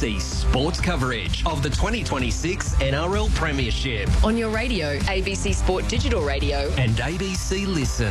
ABC Sports coverage of the 2026 NRL Premiership on your radio, ABC Sport Digital Radio and ABC Listen.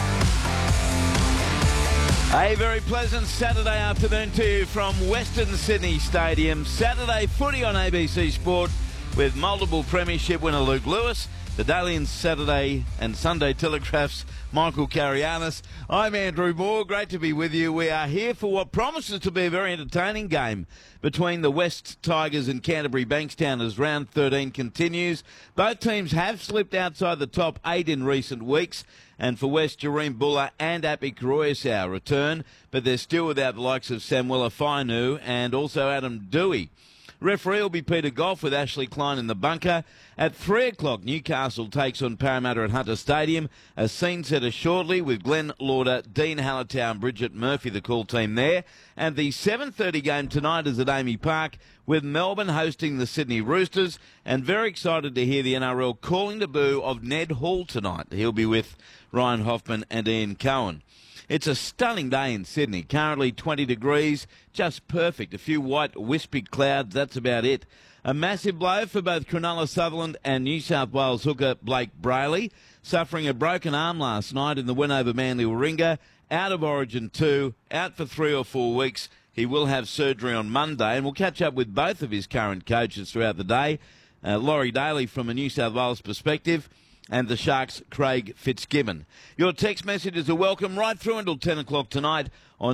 A very pleasant Saturday afternoon to you from Western Sydney Stadium. Saturday footy on ABC Sport with multiple Premiership winner Luke Lewis, the Daily and Saturday and Sunday Telegraph's Michael Carianis. I'm Andrew Moore. Great to be with you. We are here for what promises to be a very entertaining game between the West Tigers and Canterbury Bankstown as round 13 continues. Both teams have slipped outside the top 8 in recent weeks. And for West, Jareem Buller and Api Koroisau return, but they're still without the likes of Samuela Fainu and also Adam Dewey. Referee will be Peter Goff with Ashley Klein in the bunker. At 3 o'clock, Newcastle takes on Parramatta at Hunter Stadium. A scene setter shortly with Glenn Lauder, Dean Hallertau and Bridget Murphy, the call team there. And the 7:30 game tonight is at Amy Park with Melbourne hosting the Sydney Roosters. And very excited to hear the NRL calling the boo of Ned Hall tonight. He'll be with Ryan Hoffman and Ian Cohen. It's a stunning day in Sydney. Currently 20 degrees, just perfect. A few white wispy clouds, that's about it. A massive blow for both Cronulla Sutherland and New South Wales hooker Blake Brayley, suffering a broken arm last night in the win over Manly Warringah. Out of Origin 2, out for 3 or 4 weeks. He will have surgery on Monday, and we'll catch up with both of his current coaches throughout the day. Laurie Daly from a New South Wales perspective, and the Sharks' Craig Fitzgibbon. Your text messages are welcome right through until 10 o'clock tonight on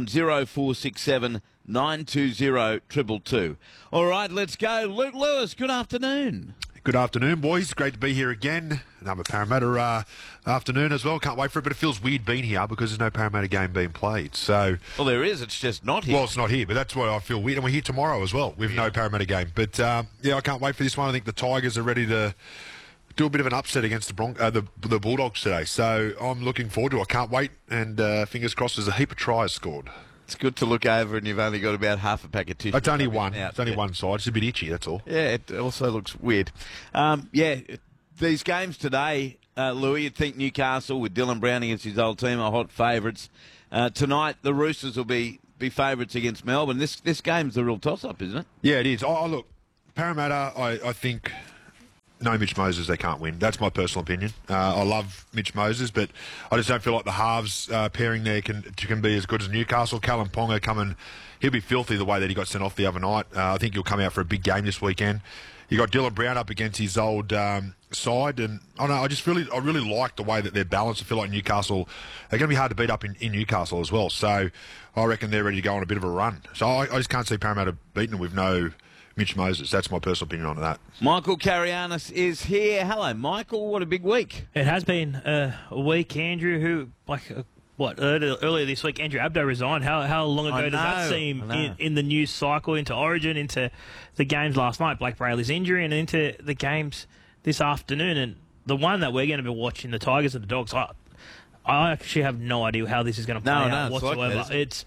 0467 920 222. All right, let's go. Luke Lewis, good afternoon. Good afternoon, boys. Great to be here again. Another Parramatta afternoon as well. Can't wait for it, but it feels weird being here because there's no Parramatta game being played. So, well, there is. It's just not here. Well, it's not here, but that's why I feel weird. And we're here tomorrow as well with no Parramatta game. But, I can't wait for this one. I think the Tigers are ready to do a bit of an upset against the Bulldogs today. So I'm looking forward to it. I can't wait. And fingers crossed there's a heap of tries scored. It's good to look over and you've only got about half a pack of tissue. It's only one. It's only one side. It's a bit itchy, that's all. Yeah, it also looks weird. These games today, Louis, you'd think Newcastle with Dylan Brown against his old team are hot favourites. Tonight, the Roosters will be favourites against Melbourne. This game's the real toss-up, isn't it? Yeah, it is. Oh, look, Parramatta, I think... No Mitch Moses, they can't win. That's my personal opinion. I love Mitch Moses, but I just don't feel like the halves pairing there can be as good as Newcastle. Callum Ponga he'll be filthy the way that he got sent off the other night. I think he'll come out for a big game this weekend. You got Dylan Brown up against his old side, and I really like the way that they're balanced. I feel like Newcastle are going to be hard to beat up in Newcastle as well. So I reckon they're ready to go on a bit of a run. So I just can't see Parramatta beating them with no Mitch Moses. That's my personal opinion on that. Michael Carianis is here. Hello, Michael. What a big week. It has been a week, Andrew, earlier this week, Andrew Abdo resigned. How long ago does that seem in the news cycle, into Origin, into the games last night, Blake Brayley's injury, and into the games this afternoon? And the one that we're going to be watching, the Tigers and the Dogs, I actually have no idea how this is going to play out whatsoever. It's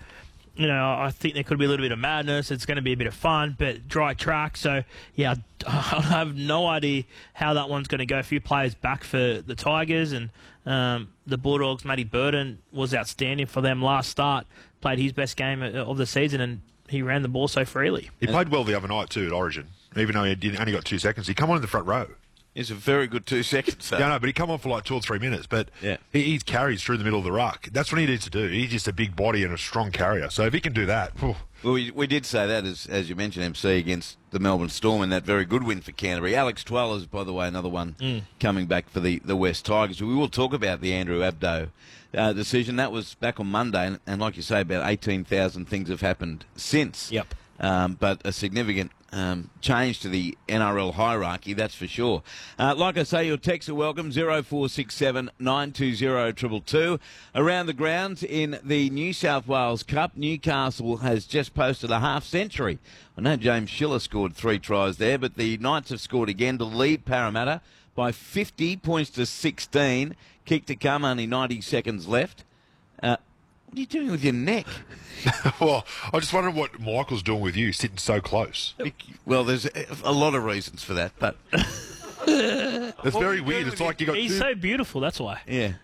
I think there could be a little bit of madness. It's going to be a bit of fun, but dry track. So, yeah, I have no idea how that one's going to go. A few players back for the Tigers, and the Bulldogs, Matty Burton, was outstanding for them last start. Played his best game of the season, and he ran the ball so freely. He played well the other night too at Origin, even though he only got 2 seconds. He come on in the front row. It's a very good 2 seconds. Yeah, no, but he come on for like 2 or 3 minutes. But he carries through the middle of the ruck. That's what he needs to do. He's just a big body and a strong carrier. So if he can do that... Well, we did say that, as you mentioned, MC, against the Melbourne Storm in that very good win for Canterbury. Alex Twell is, by the way, another one coming back for the West Tigers. We will talk about the Andrew Abdo decision. That was back on Monday, and like you say, about 18,000 things have happened since. Yep. But a significant change to the NRL hierarchy, that's for sure. Like I say, your texts are welcome, 0467 920 222. Around the grounds in the New South Wales Cup, Newcastle has just posted a half century. I know James Schiller scored 3 tries there, but the Knights have scored again to lead Parramatta by 50 points to 16. Kick to come, only 90 seconds left. What are you doing with your neck? Well, I just wonder what Michael's doing with you, sitting so close. Well, there's a lot of reasons for that, but... That's very weird. It's like you got He's so beautiful, that's why. Yeah.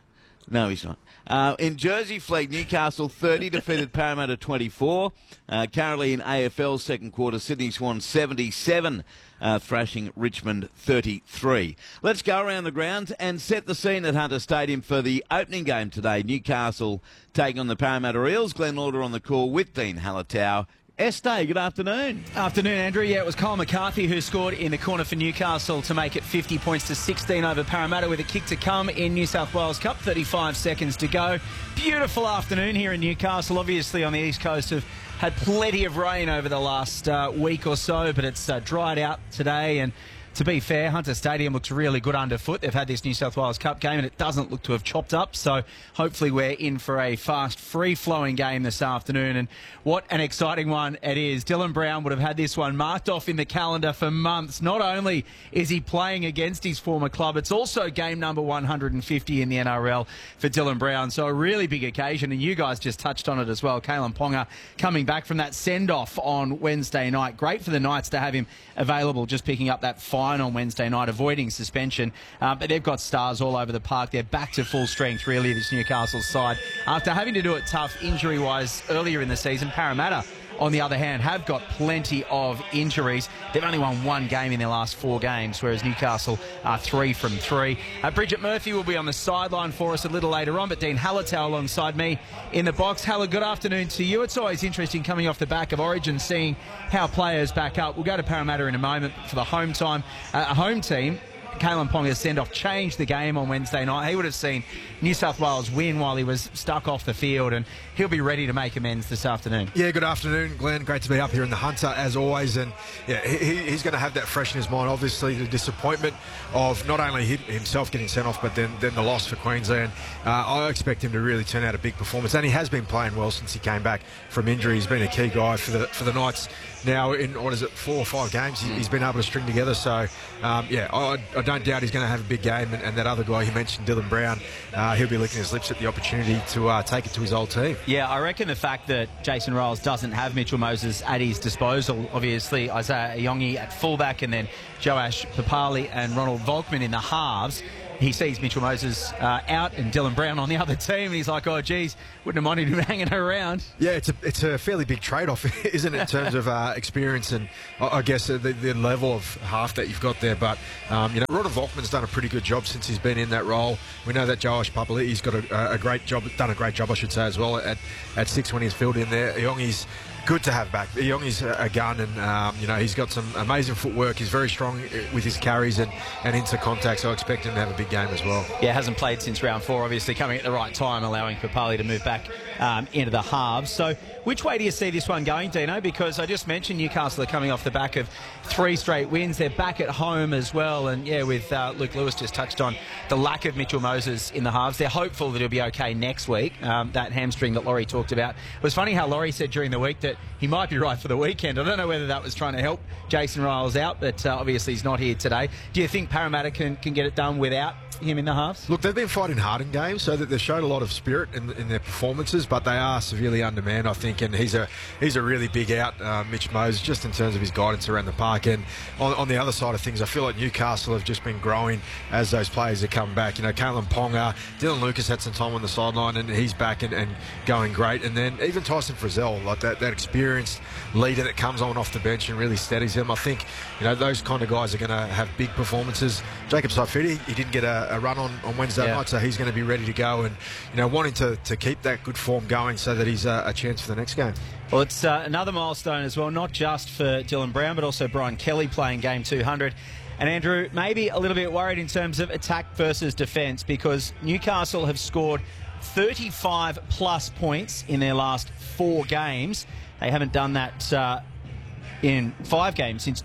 No, he's not. In Jersey Flegg, Newcastle 30 defeated Parramatta 24. Currently in AFL second quarter, Sydney Swans 77. Thrashing Richmond 33. Let's go around the grounds and set the scene at Hunter Stadium for the opening game today. Newcastle taking on the Parramatta Eels. Glenn Lauder on the call with Dean Halatau. Estee, good afternoon. Afternoon, Andrew. Yeah, it was Kyle McCarthy who scored in the corner for Newcastle to make it 50 points to 16 over Parramatta with a kick to come in New South Wales Cup. 35 seconds to go. Beautiful afternoon here in Newcastle. Obviously on the East Coast have had plenty of rain over the last week or so, but it's dried out today. And to be fair, Hunter Stadium looks really good underfoot. They've had this New South Wales Cup game and it doesn't look to have chopped up. So hopefully we're in for a fast, free-flowing game this afternoon. And what an exciting one it is. Dylan Brown would have had this one marked off in the calendar for months. Not only is he playing against his former club, it's also game number 150 in the NRL for Dylan Brown. So a really big occasion. And you guys just touched on it as well. Kalyn Ponga coming back from that send-off on Wednesday night. Great for the Knights to have him available, just picking up that fine on Wednesday night, avoiding suspension. But they've got stars all over the park. They're back to full strength, really, this Newcastle side. After having to do it tough injury-wise earlier in the season, Parramatta, on the other hand, have got plenty of injuries. They've only won one game in their last 4 games, whereas Newcastle are 3 from 3. Bridget Murphy will be on the sideline for us a little later on, but Dean Halatau alongside me in the box. Halla, good afternoon to you. It's always interesting coming off the back of Origin, seeing how players back up. We'll go to Parramatta in a moment for the home team. Kalyn Ponga's send-off changed the game on Wednesday night. He would have seen New South Wales win while he was stuck off the field, and he'll be ready to make amends this afternoon. Yeah, good afternoon, Glenn. Great to be up here in the Hunter, as always. And yeah, he's going to have that fresh in his mind. Obviously, the disappointment of not only himself getting sent off, but then the loss for Queensland. I expect him to really turn out a big performance, and he has been playing well since he came back from injury. He's been a key guy for the Knights. Now, in 4 or 5 games, he's been able to string together. So, I don't doubt he's going to have a big game. And that other guy you mentioned, Dylan Brown, he'll be licking his lips at the opportunity to take it to his old team. Yeah, I reckon the fact that Jason Ryles doesn't have Mitchell Moses at his disposal, obviously Isaiah Iongi at fullback and then Joash Papali and Ronald Volkman in the halves. He sees Mitchell Moses out and Dylan Brown on the other team, and he's like, oh, geez, wouldn't have minded him hanging around. Yeah, it's a fairly big trade-off, isn't it, in terms of experience and, I guess, the level of half that you've got there. But, Ronald Volkman's done a pretty good job since he's been in that role. We know that Joash Papali'i's got a great job, done a great job, I should say, as well, at 6 when he's filled in there. Iongi's good to have back. Iongi's a gun, and he's got some amazing footwork. He's very strong with his carries and into contact, so I expect him to have a big game as well. Yeah, hasn't played since round 4, obviously coming at the right time, allowing Papali to move back into the halves. So which way do you see this one going, Dino? Because I just mentioned Newcastle are coming off the back of 3 straight wins. They're back at home as well, and yeah, with Luke Lewis just touched on the lack of Mitchell Moses in the halves. They're hopeful that he'll be okay next week. That hamstring that Laurie talked about. It was funny how Laurie said during the week that he might be right for the weekend. I don't know whether that was trying to help Jason Ryles out, but obviously he's not here today. Do you think Parramatta can get it done without him in the halves? Look, they've been fighting hard in games, so that they've shown a lot of spirit in their performances, but they are severely undermanned, I think, and he's a really big out, Mitch Moses, just in terms of his guidance around the park. And on the other side of things, I feel like Newcastle have just been growing as those players have come back. Kalyn Ponga, Dylan Lucas had some time on the sideline, and he's back and going great. And then even Tyson Frizzell, like that experienced leader that comes on off the bench and really steadies him. I think those kind of guys are going to have big performances. Jacob Saifiti, he didn't get a run on Wednesday night, so he's going to be ready to go and wanting to keep that good form going so that he's a chance for the next game. Well, it's another milestone as well, not just for Dylan Brown, but also Brian Kelly playing game 200. And Andrew, maybe a little bit worried in terms of attack versus defence, because Newcastle have scored 35 plus points in their last 4 games. They haven't done that in 5 games since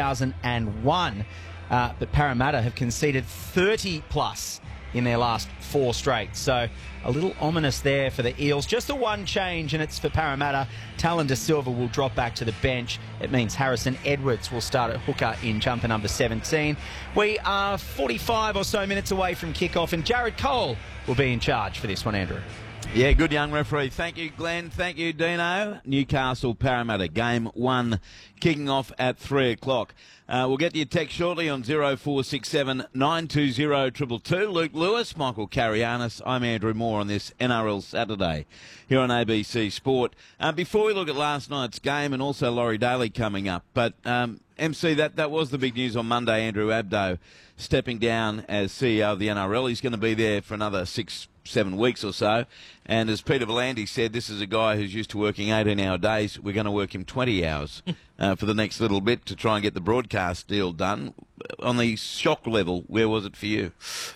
2001. But Parramatta have conceded 30 plus in their last 4 straight. So a little ominous there for the Eels. Just the one change, and it's for Parramatta. Talon De Silva will drop back to the bench. It means Harrison Edwards will start at hooker in jumper number 17. We are 45 or so minutes away from kickoff, and Jared Cole will be in charge for this one, Andrew. Yeah, good young referee. Thank you, Glenn. Thank you, Dino. Newcastle Parramatta, game 1, kicking off at 3 o'clock. We'll get to your text shortly on 0467 920 222. Luke Lewis, Michael Carianis. I'm Andrew Moore on this NRL Saturday here on ABC Sport. Before we look at last night's game and also Laurie Daly coming up, but MC, that was the big news on Monday. Andrew Abdo stepping down as CEO of the NRL. He's going to be there for another 6-7 weeks or so. And as Peter V'landys said, this is a guy who's used to working 18-hour days. We're going to work him 20 hours for the next little bit to try and get the broadcast deal done. On the shock level, where was it for you?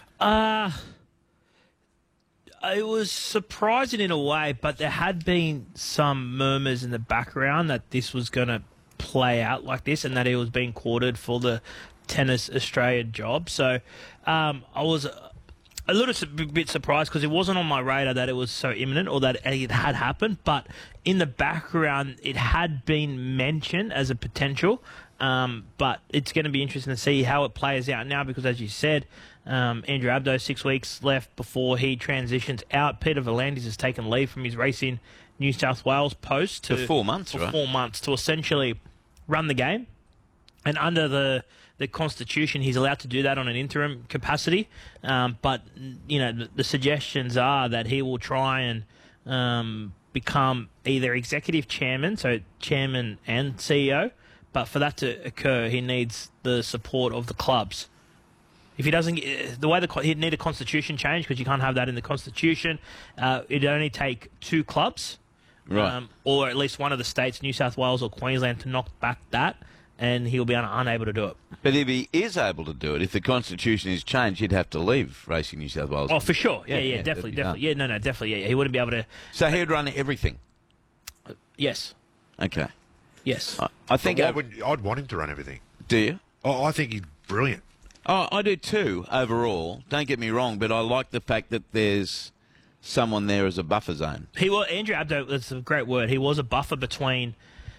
It was surprising in a way, but there had been some murmurs in the background that this was going to play out like this and that he was being courted for the Tennis Australia job. So I was a little bit surprised because it wasn't on my radar that it was so imminent or that it had happened, but in the background it had been mentioned as a potential. But it's going to be interesting to see how it plays out now because, as you said, Andrew Abdo, 6 weeks left before he transitions out. Peter V'landys has taken leave from his Racing New South Wales post for 4 months, for right? 4 months to essentially run the game. And under the Constitution, he's allowed to do that on an interim capacity. But, you know, the suggestions are that he will try and become either executive chairman, so chairman and CEO. But for that to occur, he needs the support of the clubs. If he doesn't, he'd need a constitution change because you can't have that in the Constitution. It'd only take 2 clubs, right, or at least one of the states, New South Wales or Queensland, to knock back that, and he'll be unable to do it. But if he is able to do it, if the Constitution is changed, he'd have to leave Racing New South Wales. Oh, for sure. Yeah, definitely. Yeah, definitely. Yeah, he wouldn't be able to. So he'd run everything. Yes. Okay. Yes. I think I'd want him to run everything. Do you? Oh, I think he's brilliant. Oh, I do too, overall. Don't get me wrong, but I like the fact that there's someone there as a buffer zone. Andrew Abdo, that's a great word. He was a buffer between,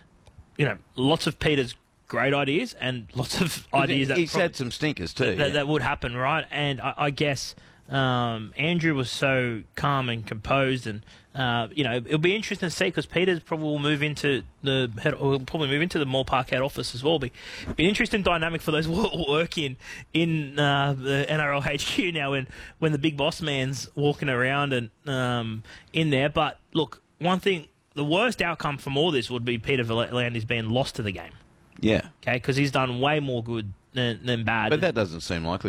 lots of Peter's great ideas and lots of ideas that... He's had some stinkers too. That would happen, right? And I guess Andrew was so calm and composed and, it'll be interesting to see because Peter's probably will move into the Moore Park head office as well. Be an interesting dynamic for those who work in the NRL HQ now when the big boss man's walking around and in there. But look, one thing, the worst outcome from all this would be Peter V'landys being lost to the game. Yeah. Okay, because he's done way more good than bad. But that doesn't seem likely.